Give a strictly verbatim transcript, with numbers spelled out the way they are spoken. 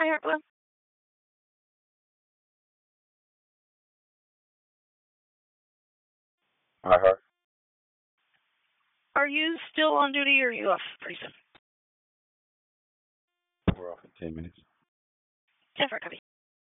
Hi, Heartblue. I heard. Are you still on duty or are you off pretty soon? We're off in ten minutes. Ten for a copy.